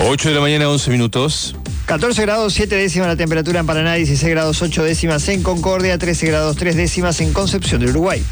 8 de la mañana, 11 minutos. 14 grados 7 décimas la temperatura en Paraná, 16 grados 8 décimas en Concordia, 13 grados 3 décimas en Concepción del Uruguay.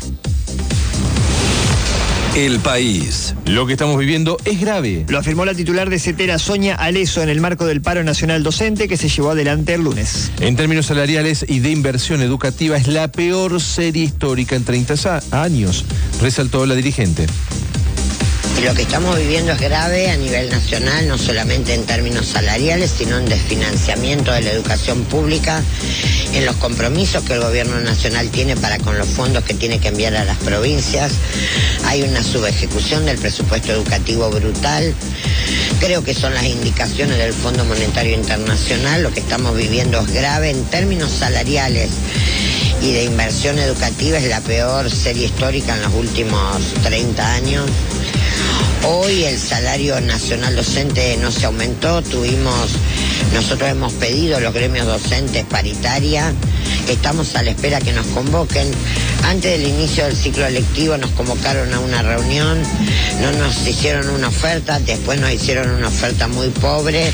El país. Lo que estamos viviendo es grave. Lo afirmó la titular de CETERA, Sonia Aleso, en el marco del paro nacional docente que se llevó adelante el lunes. En términos salariales y de inversión educativa, es la peor serie histórica en 30 años, resaltó la dirigente. Lo que estamos viviendo es grave a nivel nacional, no solamente en términos salariales, sino en desfinanciamiento de la educación pública, en los compromisos que el gobierno nacional tiene para con los fondos que tiene que enviar a las provincias. Hay una subejecución del presupuesto educativo brutal. Creo que son las indicaciones del Fondo Monetario Internacional. Lo que estamos viviendo es grave en términos salariales y de inversión educativa, es la peor serie histórica en los últimos 30 años. Hoy el salario nacional docente no se aumentó, nosotros hemos pedido los gremios docentes paritaria, estamos a la espera que nos convoquen. Antes del inicio del ciclo lectivo nos convocaron a una reunión, no nos hicieron una oferta, después nos hicieron una oferta muy pobre.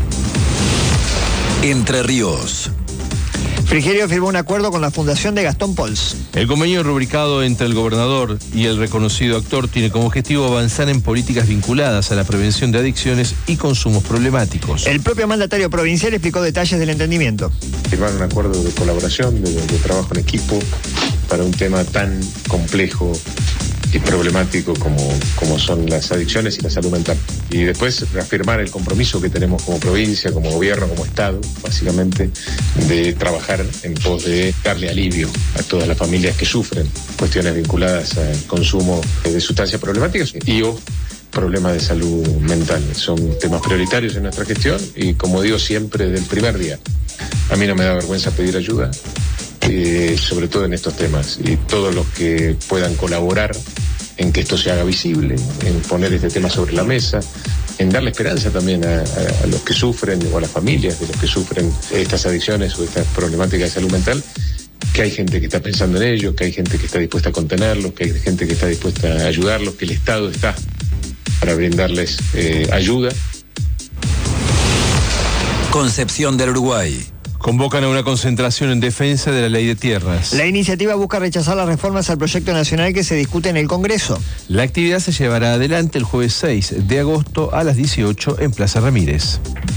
Entre Ríos. Frigerio firmó un acuerdo con la Fundación de Gastón Pols. El convenio rubricado entre el gobernador y el reconocido actor tiene como objetivo avanzar en políticas vinculadas a la prevención de adicciones y consumos problemáticos. El propio mandatario provincial explicó detalles del entendimiento. Firmar un acuerdo de colaboración, de trabajo en equipo, para un tema tan complejo y problemático como son las adicciones y la salud mental. Y después reafirmar el compromiso que tenemos como provincia, como gobierno, como Estado, básicamente, de trabajar en pos de darle alivio a todas las familias que sufren cuestiones vinculadas al consumo de sustancias problemáticas y o problemas de salud mental. Son temas prioritarios en nuestra gestión y, como digo siempre, desde el primer día, a mí no me da vergüenza pedir ayuda, sobre todo en estos temas, y todos los que puedan colaborar en que esto se haga visible, en poner este tema sobre la mesa, en darle esperanza también a los que sufren, o a las familias de los que sufren estas adicciones o estas problemáticas de salud mental, que hay gente que está pensando en ellos, que hay gente que está dispuesta a contenerlos, que hay gente que está dispuesta a ayudarlos, que el Estado está para brindarles ayuda. Concepción del Uruguay. Convocan a una concentración en defensa de la ley de tierras. La iniciativa busca rechazar las reformas al proyecto nacional que se discute en el Congreso. La actividad se llevará adelante el jueves 6 de agosto a las 18 en Plaza Ramírez.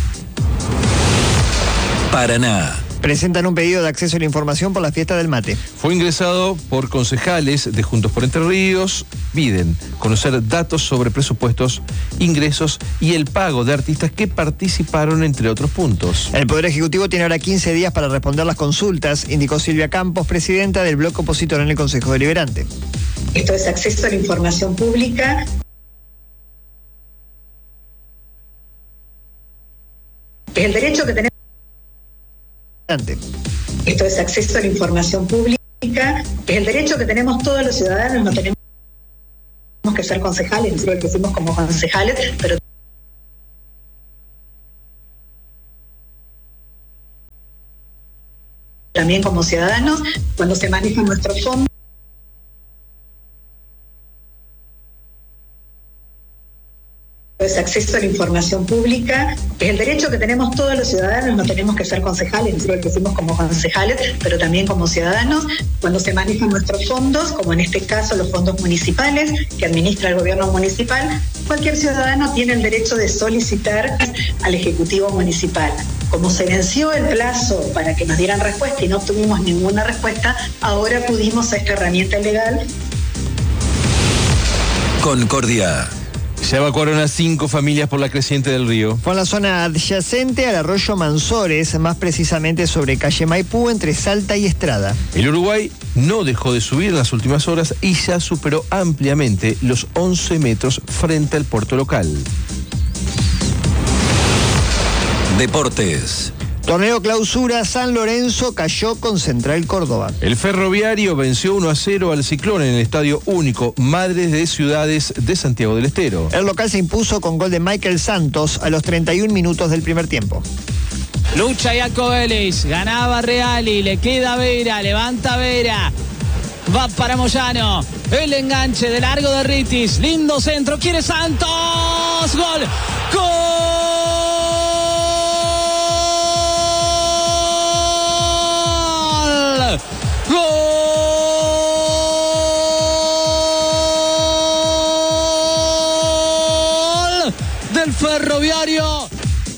Paraná. Presentan un pedido de acceso a la información por la fiesta del mate. Fue ingresado por concejales de Juntos por Entre Ríos. Piden conocer datos sobre presupuestos, ingresos y el pago de artistas que participaron, entre otros puntos. El Poder Ejecutivo tiene ahora 15 días para responder las consultas, indicó Silvia Campos, presidenta del bloque opositor en el Consejo Deliberante. Esto es acceso a la información pública. Es el derecho que tenemos. Esto es acceso a la información pública. Es el derecho que tenemos todos los ciudadanos, no tenemos que ser concejales, nosotros lo decimos como concejales, pero también como ciudadanos, cuando se manejan nuestros fondos. Es acceso a la información pública, es el derecho que tenemos todos los ciudadanos, no tenemos que ser concejales, nosotros lo decimos como concejales, pero también como ciudadanos, cuando se manejan nuestros fondos, como en este caso los fondos municipales que administra el gobierno municipal, cualquier ciudadano tiene el derecho de solicitar al Ejecutivo Municipal. Como se venció el plazo para que nos dieran respuesta y no obtuvimos ninguna respuesta, ahora acudimos a esta herramienta legal. Concordia. Se evacuaron a 5 familias por la creciente del río. Fue en la zona adyacente al arroyo Mansores, más precisamente sobre calle Maipú, entre Salta y Estrada. El Uruguay no dejó de subir en las últimas horas y ya superó ampliamente los 11 metros frente al puerto local. Deportes. Torneo Clausura, San Lorenzo cayó con Central Córdoba. El Ferroviario venció 1-0 al Ciclón en el Estadio Único Madres de Ciudades de Santiago del Estero. El local se impuso con gol de Michael Santos a los 31 minutos del primer tiempo. Lucha Iaco Vélez, ganaba Reali, le queda Vera, levanta Vera. Va para Moyano, el enganche de largo de Ritis, lindo centro, quiere Santos, gol, ¡gol! Ferroviario.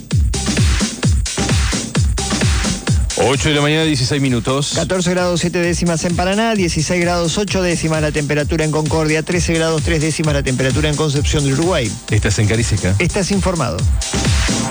8 de la mañana, 16 minutos. 14 grados 7 décimas en Paraná, 16 grados 8 décimas la temperatura en Concordia, 13 grados 3 décimas la temperatura en Concepción del Uruguay. Estás en Cariseca. Estás informado.